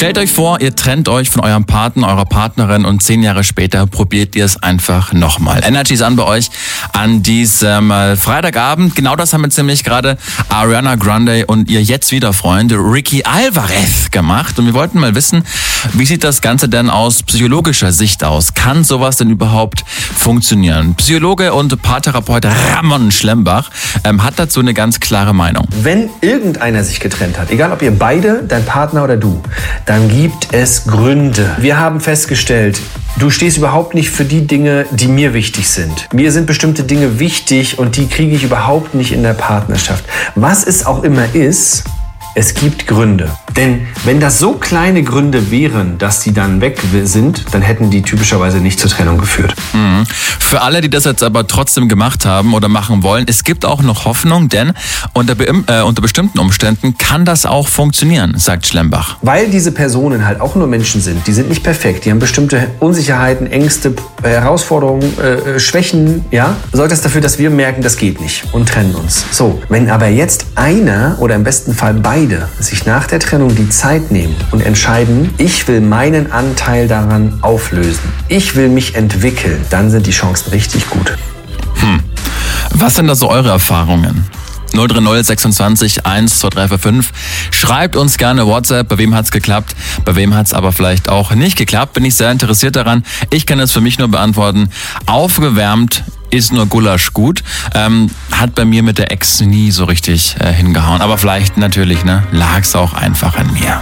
Stellt euch vor, ihr trennt euch von eurem Partner, eurer Partnerin und 10 Jahre später probiert ihr es einfach nochmal. Energy ist an bei euch an diesem Freitagabend. Genau das haben jetzt nämlich gerade Ariana Grande und ihr jetzt wieder Freund Ricky Alvarez gemacht. Und wir wollten mal wissen, wie sieht das Ganze denn aus psychologischer Sicht aus? Kann sowas denn überhaupt funktionieren? Psychologe und Paartherapeut Ramon Schlembach hat dazu eine ganz klare Meinung. Wenn irgendeiner sich getrennt hat, egal ob ihr beide, dein Partner oder du, dann gibt es Gründe. Wir haben festgestellt, du stehst überhaupt nicht für die Dinge, die mir wichtig sind. Mir sind bestimmte Dinge wichtig und die kriege ich überhaupt nicht in der Partnerschaft. Was es auch immer ist, es gibt Gründe. Denn wenn das so kleine Gründe wären, dass die dann weg sind, dann hätten die typischerweise nicht zur Trennung geführt. Für alle, die das jetzt aber trotzdem gemacht haben oder machen wollen, es gibt auch noch Hoffnung, denn unter bestimmten Umständen kann das auch funktionieren, sagt Schlembach. Weil diese Personen halt auch nur Menschen sind, die sind nicht perfekt, die haben bestimmte Unsicherheiten, Ängste, Herausforderungen, Schwächen, ja, sorgt das dafür, dass wir merken, das geht nicht und trennen uns. So, wenn aber jetzt einer oder im besten Fall beide sich nach der Trennung die Zeit nehmen und entscheiden, ich will meinen Anteil daran auflösen, ich will mich entwickeln, dann sind die Chancen richtig gut. Was sind da so eure Erfahrungen? 030 26 1 2345. Schreibt uns gerne WhatsApp, bei wem hat's geklappt, bei wem hat's aber vielleicht auch nicht geklappt. Bin ich sehr interessiert daran. Ich kann es für mich nur beantworten. Aufgewärmt ist nur Gulasch gut. Hat bei mir mit der Ex nie so richtig hingehauen. Aber vielleicht natürlich, lag's auch einfach an mir.